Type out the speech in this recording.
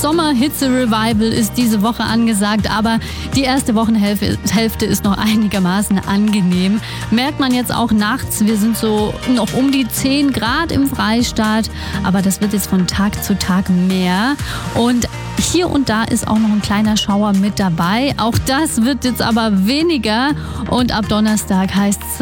Sommerhitze-Revival ist diese Woche angesagt, aber die erste Wochenhälfte ist noch einigermaßen angenehm. Merkt man jetzt auch nachts, wir sind so noch um die 10 Grad im Freistaat, aber das wird jetzt von Tag zu Tag mehr. Und hier und da ist auch noch ein kleiner Schauer mit dabei. Auch das wird jetzt aber weniger und ab Donnerstag heißt es